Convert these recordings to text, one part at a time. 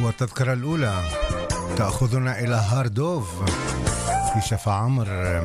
والتذكرة الأولى تأخذنا إلى هاردوف في شفا عمر.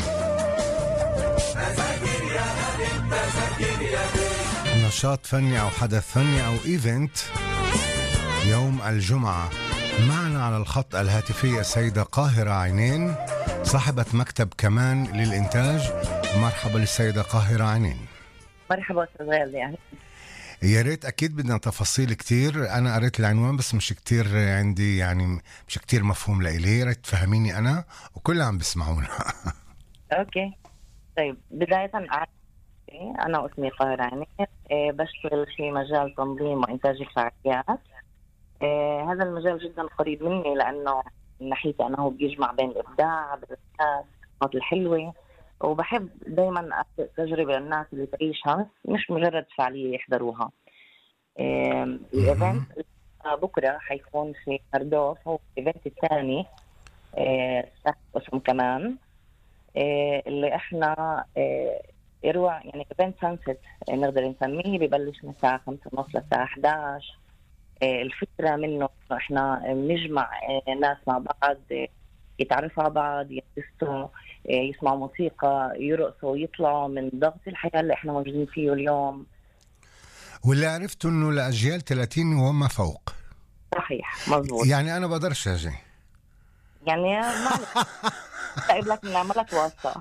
نشاط فني أو حدث فني أو إيفنت يوم الجمعة. معنا على الخط الهاتفي السيدة قاهرة عينين، صاحبة مكتب كمان للإنتاج. مرحبا للسيدة قاهرة عينين. مرحبا أستاذ غالي. يعني يا ريت، أكيد بدنا تفاصيل كتير. أنا قريت العنوان بس مش كتير عندي، يعني مش كتير مفهوم لإلي. يا ريت تفهميني أنا وكل عم بسمعونا. أوكي طيب، بداية أنا اسمي قاهرة عينين، بشتغل في مجال تنظيم وإنتاج الفعاليات. هذا المجال جدا قريب مني لأنه من ناحية أنه بيجمع بين الإبداع بالناس الحلوة، وبحب دايما تجربة الناس اللي تعيشها، مش مجرد فعالية يحضروها. الإيفنت بكرة حيكون في هاردوف، هو الإيفنت الثاني اسمه كمان، اللي احنا إروع يعني إيفنت سانست نقدر نسميه، ببلش من الساعة 5:30 للساعة 11. الفكرة منه احنا بنجمع ناس مع بعض، يتعرفوا على بعض، يتبسطوا، يسمعوا موسيقى، يرقصوا، يطلعوا من ضغط الحياة اللي احنا موجودين فيه اليوم. واللي عرفته انه لأجيال 30 وما فوق. صحيح مظبوط. يعني انا بقدرش اجي، يعني معلش طيب لك نعملك واسطة.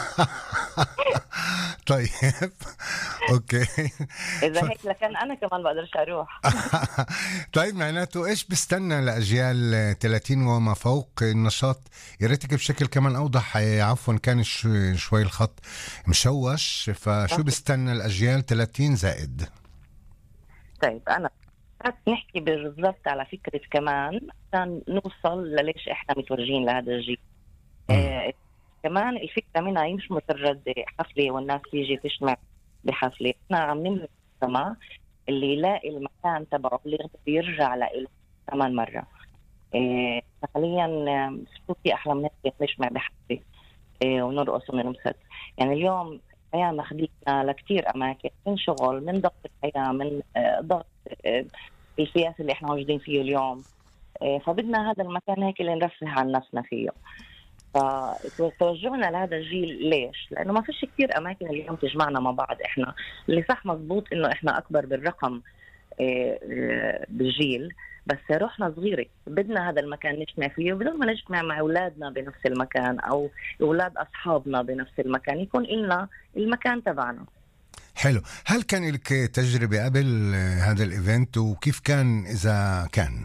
طيب اوكي. اذا هيك لكن انا كمان بقدرش اروح. طيب معناته ايش بستنى لاجيال 30 وما فوق النشاط؟ يا ريتك بشكل كمان اوضح. عفوا كان شوي الخط مشوش، فشو بستنى الاجيال 30 زائد؟ طيب انا نحكي بالضبط على فكرة كمان عشان نوصل لليش احنا متوجهين لهذا الجيل. كمان الفكرة منها مش مجرد حفلة والناس تيجي تجتمع بحفلة، احنا عم نملك المجتمع اللي يلاقي المكان تبعه اللي يقدر يرجع له كمان مرة. حاليا شو في أحلى من هيك نجتمع بحفلة ونرقص وننبسط. يعني اليوم الحياة مخدينا لكتير أماكن، من شغل، من ضغط الحياة، من ضغط السياسي اللي احنا موجودين فيه اليوم. فبدنا هذا المكان هيك اللي نرفه عن نفسنا فيه. فتوجهنا لهذا الجيل ليش؟ لأنه ما فيش كتير أماكن اليوم تجمعنا مع بعض. إحنا اللي صح مزبوط إنه إحنا أكبر بالرقم بالجيل، بس روحنا صغيرة. بدنا هذا المكان نجمع فيه، وبدون ما نجمع مع أولادنا بنفس المكان أو أولاد أصحابنا بنفس المكان، يكون إلنا المكان تبعنا. حلو. هل كان لك تجربة قبل هذا الإيفنت، وكيف كان إذا كان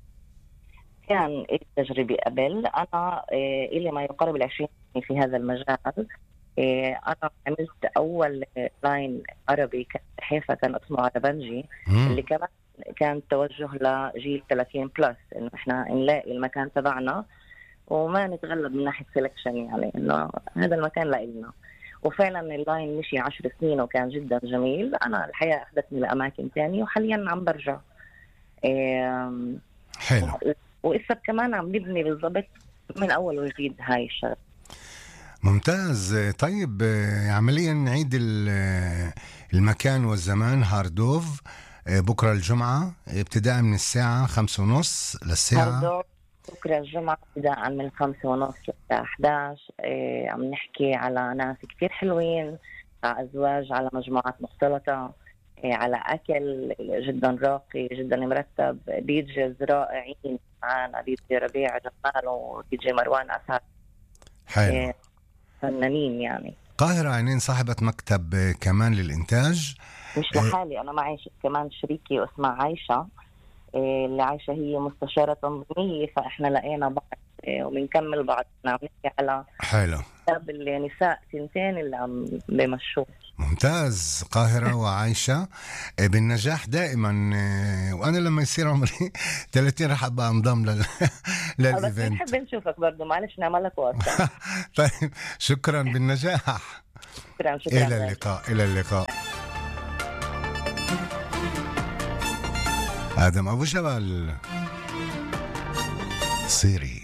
تجربة قبل؟ أنا إلي ما يقارب 20 في هذا المجال. أنا عملت أول لاين عربي كان حيفا، كان اسمه عربنجي، اللي كمان كان توجه لجيل 30 بلس، إنه إحنا نلاقي المكان تبعنا وما نتغلب من ناحية سيلكشن، يعني إنه هذا المكان لإلنا. وفعلا اللاين مشي 10 سنين وكان جدا جميل. أنا الحقيقة أخذتني لأماكن تانية وحاليا عم برجع. حلو. وإسا كمان عم نبني بالضبط من أول وجديد هاي الشغل. ممتاز. طيب عمليا نعيد المكان والزمان. هاردوف بكرة الجمعة ابتداء من الساعة 5:30 للساعة. هاردوف بكرة الجمعة ابتداء من 5:30 للساعة 11. عم نحكي على ناس كتير حلوين، على أزواج، على مجموعات مختلطة، على أكل جدا راقي جدا مرتب، ديجيز رائعين معانا، ديجي ربيع جمال وديجي مروان أسعد. حلو. فنانين يعني. قاهرة عينين صاحبة مكتب كمان للإنتاج. مش لحالي، أنا معي كمان شريكي واسمها عايشة. اللي عايشة هي مستشارة تنظيمية، فإحنا لقينا بعض وبنكمل بعض. عم نحكي على حلو كتاب النساء تنتين اللي عم بمشوه. ممتاز. قاهرة وعايشة بالنجاح دائما. وأنا لما يصير عمري 30 رح أبقى انضم بس نحب نشوفك برضو، معلش نعملك وقت. طيب شكرا، بالنجاح. شكرا. إلى اللقاء. إلى اللقاء. آدم أبو جبل، سيري.